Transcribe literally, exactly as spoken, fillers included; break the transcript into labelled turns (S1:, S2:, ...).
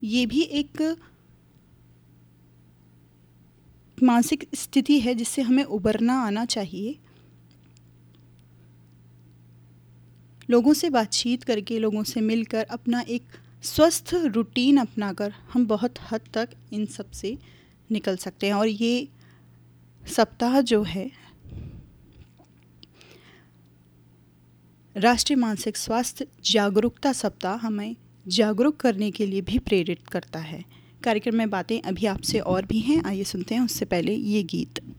S1: ये भी एक मानसिक स्थिति है जिससे हमें उबरना आना चाहिए। लोगों से बातचीत करके, लोगों से मिलकर, अपना एक स्वस्थ रूटीन अपनाकर हम बहुत हद तक इन सब से निकल सकते हैं। और ये सप्ताह जो है राष्ट्रीय मानसिक स्वास्थ्य जागरूकता सप्ताह हमें जागरूक करने के लिए भी प्रेरित करता है। कार्यक्रम में बातें अभी आपसे और भी हैं, आइए सुनते हैं उससे पहले ये गीत।